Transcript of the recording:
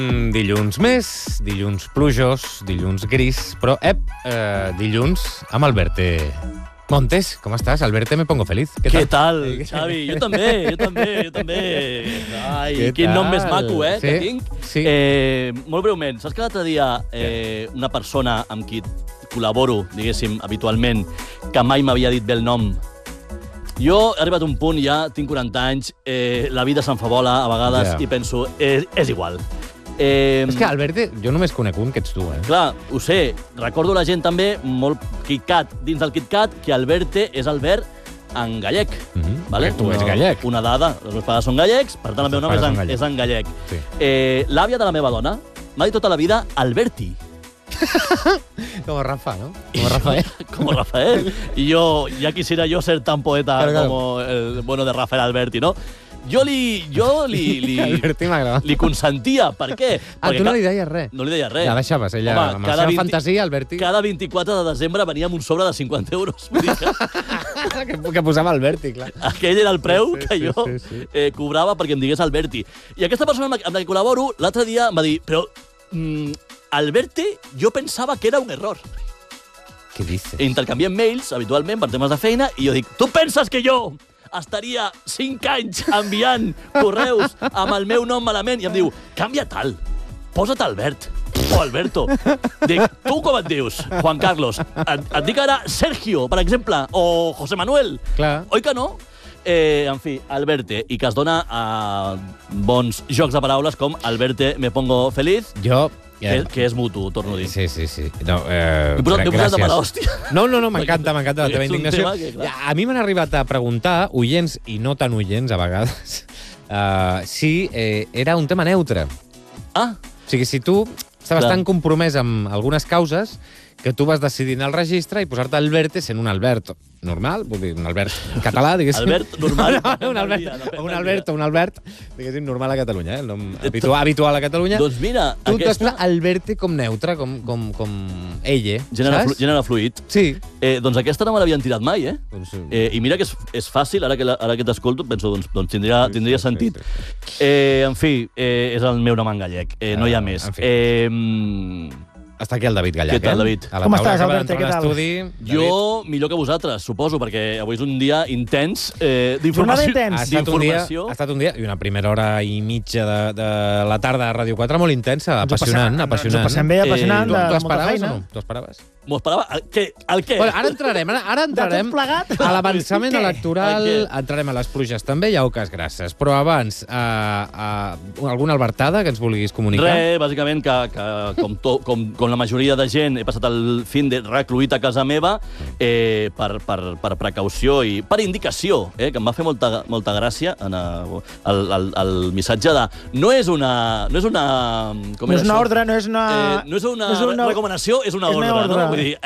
Dilluns més, dilluns plujós, dilluns gris, però, dilluns amb Alberte Montes. Com estàs? Alberte, me pongo feliz. Què tal, Xavi? Jo també. Ai, quin nom més maco, que tinc. Sí. Molt breument, saps que l'altre dia una persona amb qui col·laboro, diguéssim, habitualment, que mai m'havia dit bé el nom. Jo he arribat a un punt, ja tinc 40 anys, la vida se'm fa bola a vegades i penso, és igual. És que, Alberte, jo només conec un, que ets tu, Clar, ho sé. Recordo la gent també, molt KitKat, dins del KitKat, que Alberte és Albert en gallec. Vale? Tu ets gallec. Una dada, els meus pares són gallecs, per tant el meu nom és en gallec. L'àvia de la meva dona m'ha dit tota la vida Alberti. Como Rafa, ¿no? Como Rafael. Como Rafael. Y ya quisiera yo ser tan poeta como el bueno de Rafael Alberti, ¿no? Jo li consentia. Per què? Tu no li deies res? No li deies res. La deixaves, ella, amb la seva fantasia, Alberti. Cada 24 de desembre venia amb un sobre de 50 euros. Que posava Alberti, clar. Aquell era el preu que jo cobrava perquè em digués Alberti. I aquesta persona amb la que col·laboro l'altre dia em va dir, però Alberte jo pensava que era un error. Què dices? Intercanviem mails, habitualment, per temes de feina, i jo dic, tu penses que jo estaria 5 anys enviant correus amb el meu nom malament? I em diu, canvia tal, posa't Albert o Alberto. Dic, tu com et dius, Juan Carlos? Et dic ara Sergio, per exemple, o José Manuel. Clar. Oi que no? En fi, Alberte, i que es dona a bons jocs de paraules com Alberte me pongo feliz. Que és mutu, torno a dir. Sí. No, M'he posat de mala hòstia. No, m'encanta la teva indignació. A mi m'han arribat a preguntar, oients i no tan oients a vegades, si era un tema neutre. O sigui, si tu estaves tan compromès amb algunes causes que tu vas decidir anar al registre i posar-te Alberte sent un Albert normal, vull dir, un Albert català, diguéssim. Albert normal. Un Albert, diguéssim, normal a Catalunya, el nom habitual a Catalunya. Doncs mira, tu t'has posat Alberte com neutre, com ella, saps? Gènere fluid. Sí. Doncs aquesta no me l'havien tirat mai, I mira que és fàcil, ara que t'escolto, penso, doncs tindria sentit. En fi, és el meu nom en gallec, no hi ha més. Està aquí el David Gallec, Què tal, David? Com estàs, Alberte? Què tal? Jo, millor que vosaltres, suposo, perquè avui és un dia intens d'informació. Ha estat un dia i una primera hora i mitja de la tarda a Ràdio 4 molt intensa, apassionant. Ens ho passem bé, apassionant, de molta feina. Tu esperaves? M'ho esperava. El què? Ara entrarem a l'avançament electoral, entrarem a les pluges també, ja ho cas gràcies. Però abans, alguna albertada que ens vulguis comunicar? Res, bàsicament, que com la majoria de gent he passat el fin de recluït a casa meva per precaució i per indicació, que em va fer molta gràcia el missatge de no és una ordre, no és una recomanació, és una ordre. Vull dir,